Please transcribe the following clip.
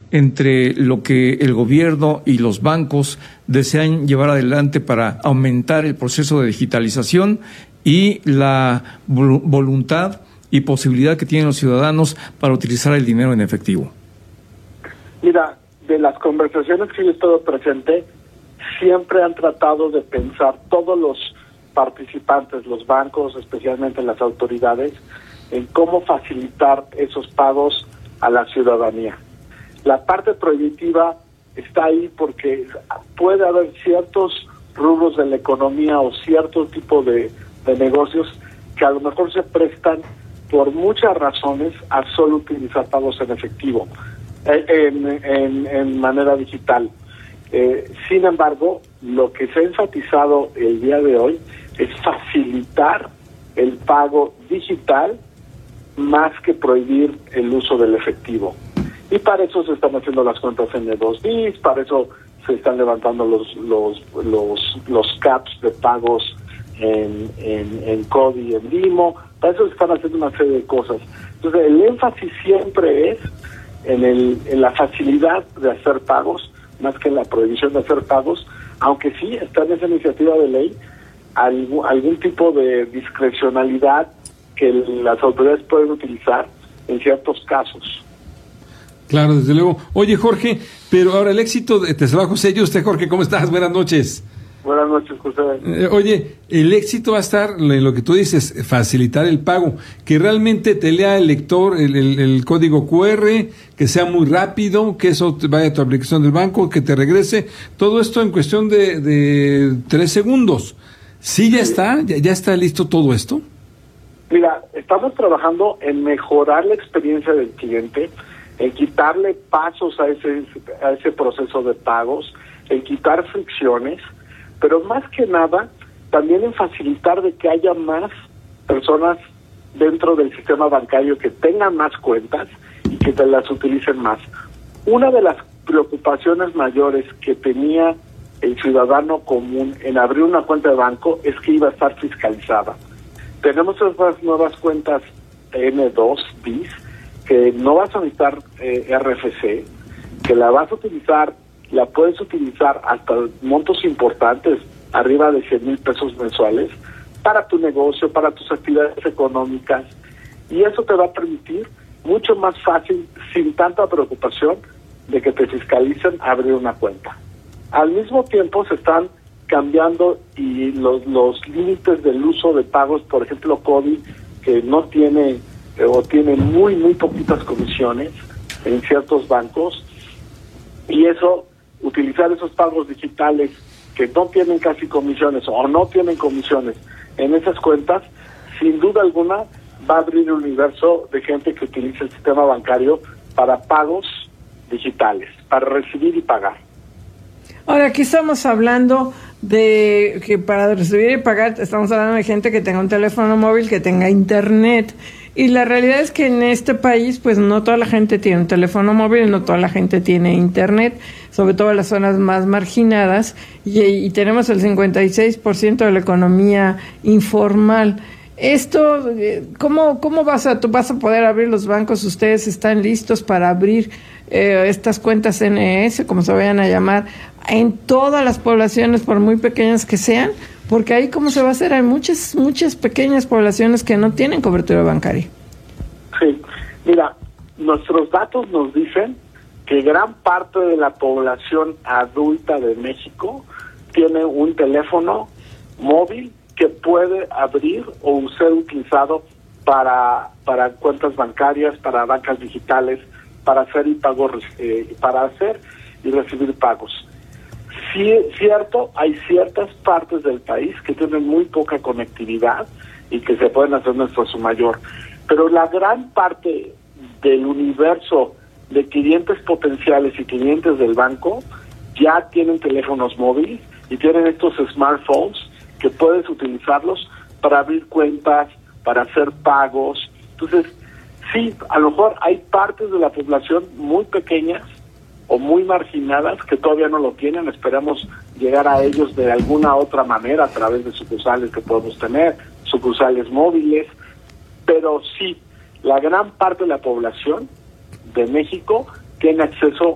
entre lo que el gobierno y los bancos desean llevar adelante para aumentar el proceso de digitalización y la voluntad y posibilidad que tienen los ciudadanos para utilizar el dinero en efectivo? Mira, de las conversaciones que yo he estado presente, siempre han tratado de pensar todos los participantes, los bancos, especialmente las autoridades, en cómo facilitar esos pagos a la ciudadanía. La parte prohibitiva está ahí porque puede haber ciertos rubros de la economía o cierto tipo de negocios que a lo mejor se prestan por muchas razones a solo utilizar pagos en efectivo, en manera digital. Sin embargo, lo que se ha enfatizado el día de hoy es facilitar el pago digital más que prohibir el uso del efectivo. Y para eso se están haciendo las cuentas N2 bis, para eso se están levantando los caps de pagos en CODI y en DIMO, para eso se están haciendo una serie de cosas. Entonces, el énfasis siempre es en la facilidad de hacer pagos, más que en la prohibición de hacer pagos, aunque sí está en esa iniciativa de ley algún tipo de discrecionalidad que las autoridades pueden utilizar en ciertos casos. Claro, desde luego. Oye, Jorge, pero ahora el éxito, te saluda José. Jorge, ¿cómo estás? Buenas noches. Buenas noches, José. Oye, el éxito va a estar en lo que tú dices, facilitar el pago, que realmente te lea el lector el código QR, que sea muy rápido, que eso vaya a tu aplicación del banco, que te regrese, todo esto en cuestión de 3 segundos. ¿Sí ya está? ¿Ya está listo todo esto? Mira, estamos trabajando en mejorar la experiencia del cliente, en quitarle pasos a ese proceso de pagos, en quitar fricciones, pero más que nada también en facilitar de que haya más personas dentro del sistema bancario que tengan más cuentas y que te las utilicen más. Una de las preocupaciones mayores que tenía el ciudadano común en abrir una cuenta de banco es que iba a estar fiscalizada. Tenemos esas nuevas cuentas N2 bis que no vas a necesitar RFC, que la vas a utilizar, la puedes utilizar hasta montos importantes, arriba de 100,000 pesos mensuales, para tu negocio, para tus actividades económicas, y eso te va a permitir mucho más fácil, sin tanta preocupación de que te fiscalicen, abrir una cuenta. Al mismo tiempo se están cambiando y los límites del uso de pagos, por ejemplo CODI, que no tiene o tiene muy poquitas comisiones en ciertos bancos, y eso, utilizar esos pagos digitales que no tienen casi comisiones o no tienen comisiones en esas cuentas, sin duda alguna va a abrir un universo de gente que utiliza el sistema bancario para pagos digitales, para recibir y pagar. Ahora, aquí estamos hablando de que para recibir y pagar estamos hablando de gente que tenga un teléfono móvil, que tenga internet, y la realidad es que en este país pues no toda la gente tiene un teléfono móvil, no toda la gente tiene internet, sobre todo en las zonas más marginadas, y tenemos el 56% de la economía informal. Esto, ¿cómo vas a poder abrir los bancos? ¿Ustedes están listos para abrir estas cuentas NS, como se vayan a llamar, en todas las poblaciones, por muy pequeñas que sean? Porque ahí, ¿cómo se va a hacer? Hay muchas pequeñas poblaciones que no tienen cobertura bancaria. Sí, mira, nuestros datos nos dicen que gran parte de la población adulta de México tiene un teléfono móvil que puede abrir o ser utilizado para cuentas bancarias, para bancas digitales, para hacer y recibir pagos. Sí, es cierto, hay ciertas partes del país que tienen muy poca conectividad y que se pueden hacer un esfuerzo mayor, pero la gran parte del universo de clientes potenciales y clientes del banco ya tienen teléfonos móviles y tienen estos smartphones que puedes utilizarlos para abrir cuentas, para hacer pagos. Entonces, sí, a lo mejor hay partes de la población muy pequeñas o muy marginadas que todavía no lo tienen. Esperamos llegar a ellos de alguna otra manera a través de sucursales que podemos tener, sucursales móviles, pero sí, la gran parte de la población de México tiene acceso